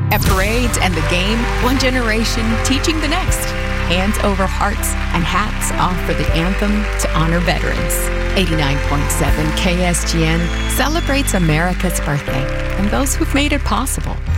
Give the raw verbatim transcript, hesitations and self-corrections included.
At parades and the game, one generation teaching the next. Hands over hearts and hats off for the anthem to honor veterans. eighty-nine point seven K S G N celebrates America's birthday and those who've made it possible.